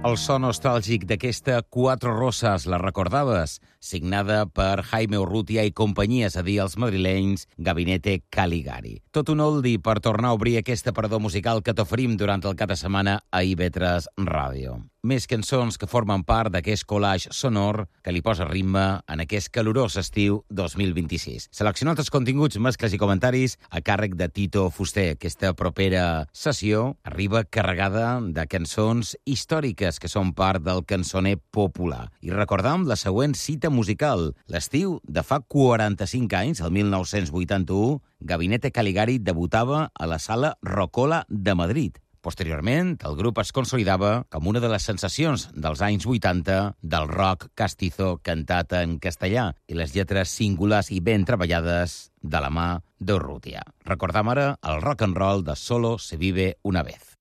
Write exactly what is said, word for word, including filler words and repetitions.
El so nostàlgic d'aquesta Quatre Roses, la recordaves? Signada per Jaime Urrutia i companyia, és a dir, els madrilenys Gabinete Caligari. Tot un oldie per tornar a obrir aquesta parador musical que t'oferim durant el cap de setmana a I V tres Ràdio. Més cançons que formen part d'aquest collage sonor que li posa ritme en aquest calorós estiu dos mil vint-i-sis. Seleccionats els continguts, mescles i comentaris a càrrec de Tito Fuster. Aquesta propera sessió arriba carregada de cançons històriques que són part del cançoner popular. I recordam la següent cita musical. L'estiu de fa quaranta-cinc anys, el mil nou-cents vuitanta-u, Gabinete Caligari debutava a la Sala Rocola de Madrid. Posteriorment, el grup es consolidava com una de les sensacions dels anys vuitanta del rock castizo cantat en castellà i les lletres singulars i ben treballades de la mà d'Urrutia. Recordam ara el rock and roll de Solo se vive una vez.